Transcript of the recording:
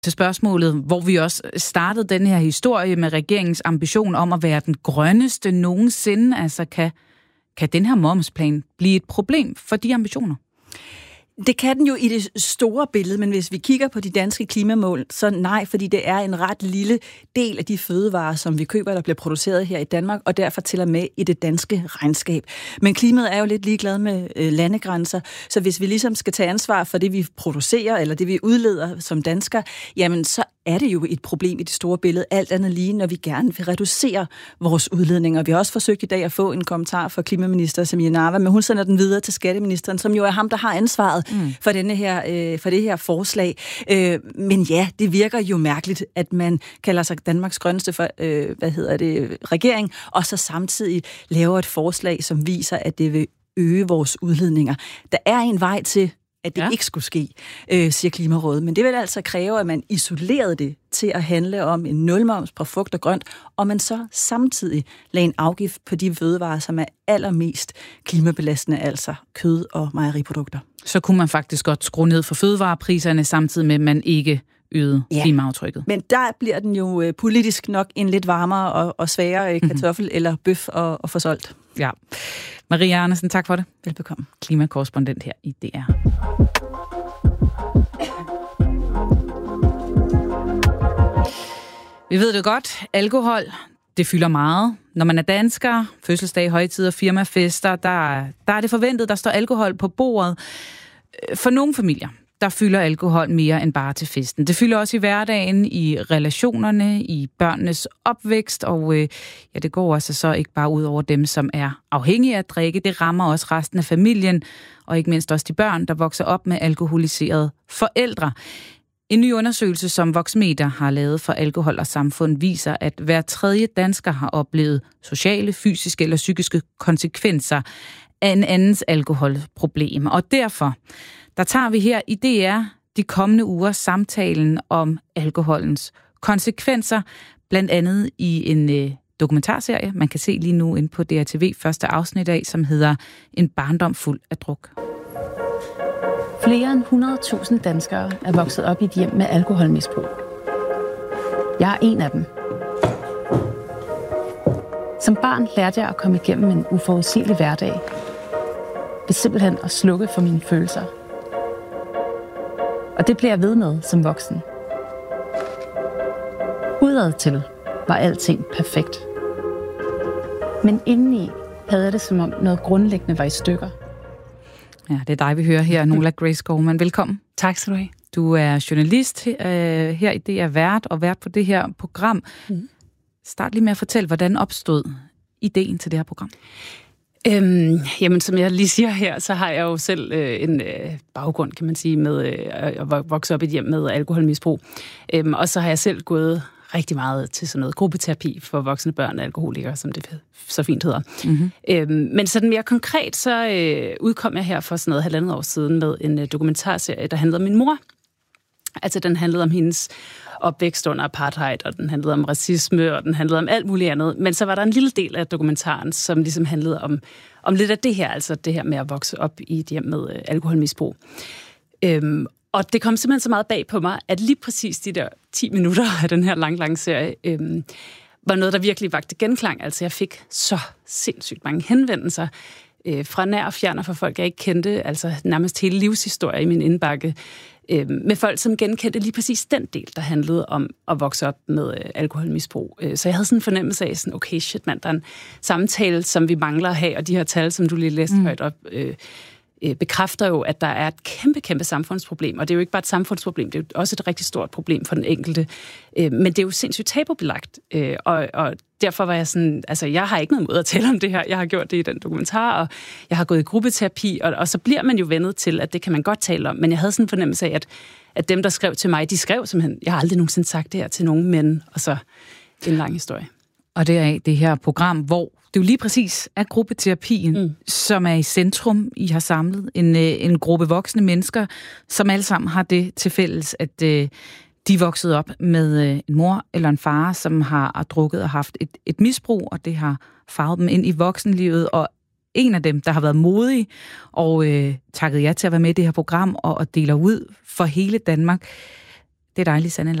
Til spørgsmålet, hvor vi også startede den her historie med regeringens ambition om at være den grønneste nogensinde. Altså, kan den her momsplan blive et problem for de ambitioner? Det kan den jo i det store billede, men hvis vi kigger på de danske klimamål, så nej, fordi det er en ret lille del af de fødevarer, som vi køber, der bliver produceret her i Danmark, og derfor tæller med i det danske regnskab. Men klimaet er jo lidt ligeglad med landegrænser, så hvis vi ligesom skal tage ansvar for det, vi producerer, eller det, vi udleder som danskere, jamen så er det jo et problem i det store billede, alt andet lige, når vi gerne vil reducere vores udledninger. Vi har også forsøgt i dag at få en kommentar fra klimaminister Samia Nawa, men hun sender den videre til skatteministeren, som jo er ham, der har ansvaret for det her forslag. Men ja, det virker jo mærkeligt, at man kalder sig Danmarks grønneste regering, og så samtidig laver et forslag, som viser, at det vil øge vores udledninger. Der er en vej til, at det ikke skulle ske, siger Klimarådet. Men det vil altså kræve, at man isolerede det til at handle om en nulmoms på frugt og grønt, og man så samtidig lagde en afgift på de fødevarer, som er allermest klimabelastende, altså kød og mejeriprodukter. Så kunne man faktisk godt skrue ned for fødevarepriserne, samtidig med, at man ikke øgede klimaaftrykket. Men der bliver den jo politisk nok en lidt varmere og sværere kartoffel eller bøf at få solgt. Ja. Maria Arnesen, tak for det. Velbekomme. Klimakorrespondent her i DR. Vi ved det godt. Alkohol, det fylder meget. Når man er dansker, fødselsdag, højtider, firmafester, der er det forventet, der står alkohol på bordet. For nogle familier, der fylder alkohol mere end bare til festen. Det fylder også i hverdagen, i relationerne, i børnenes opvækst, og det går altså så ikke bare ud over dem, som er afhængige af at drikke. Det rammer også resten af familien, og ikke mindst også de børn, der vokser op med alkoholiserede forældre. En ny undersøgelse, som Voxmeter har lavet for Alkohol og Samfund, viser, at hver tredje dansker har oplevet sociale, fysiske eller psykiske konsekvenser af en andens alkoholproblem. Og derfor der tager vi her i DR de kommende uger samtalen om alkoholens konsekvenser, blandt andet i en dokumentarserie, man kan se lige nu inde på DRTV første afsnit af, som hedder En barndom fuld af druk. Flere end 100.000 danskere er vokset op i et hjem med alkoholmisbrug. Jeg er en af dem. Som barn lærte jeg at komme igennem en uforudsigelig hverdag. Det er simpelthen at slukke for mine følelser. Og det blev jeg ved med som voksen. Udadtil var alting perfekt. Men indeni havde jeg det, som om noget grundlæggende var i stykker. Ja, det er dig, vi hører her, Nola Grace Skovman. Velkommen. Tak skal du have. Du er journalist her i DR Vært og vært på det her program. Start lige med at fortælle, hvordan opstod ideen til det her program? Jamen, som jeg lige siger her, så har jeg jo selv en baggrund, kan man sige, med at vokse op i et hjem med alkoholmisbrug. Og så har jeg selv gået rigtig meget til sådan noget gruppeterapi for voksne børn og alkoholikere, som det så fint hedder. Men sådan mere konkret, så udkom jeg her for sådan noget 1,5 år siden med en dokumentarserie, der handlede om min mor. Altså, den handlede om hendes opvækst under apartheid, og den handlede om racisme, og den handlede om alt muligt andet. Men så var der en lille del af dokumentaren, som ligesom handlede om lidt af det her, altså det her med at vokse op i et hjem med alkoholmisbrug. Og det kom simpelthen så meget bag på mig, at lige præcis de der 10 minutter af den her lange serie, var noget, der virkelig vagte genklang. Altså, jeg fik så sindssygt mange henvendelser fra nær og fjern og fra folk, jeg ikke kendte, altså nærmest hele livshistorie i min indbakke, med folk, som genkendte lige præcis den del, der handlede om at vokse op med alkoholmisbrug. Så jeg havde sådan en fornemmelse af, sådan, okay, shit mand, der er en samtale, som vi mangler at have, og de her tal, som du lige læste højt op, bekræfter jo, at der er et kæmpe samfundsproblem, og det er jo ikke bare et samfundsproblem, det er jo også et rigtig stort problem for den enkelte, men det er jo sindssygt tabubelagt, og derfor var jeg sådan, altså jeg har ikke noget mod at tale om det her, jeg har gjort det i den dokumentar, og jeg har gået i gruppeterapi, og så bliver man jo vendet til, at det kan man godt tale om, men jeg havde sådan en fornemmelse af, at dem, der skrev til mig, de skrev simpelthen, jeg har aldrig nogensinde sagt det her til nogen mænd, og så en lang historie. Og det er det her program, hvor det jo lige præcis er gruppeterapien, som er i centrum. I har samlet en gruppe voksne mennesker, som alle sammen har det til fælles, at de voksede op med en mor eller en far, som har drukket og haft et misbrug, og det har farvet dem ind i voksenlivet. Og en af dem, der har været modig og takket ja til at være med i det her program og deler ud for hele Danmark, Det er dejligt, Sanne.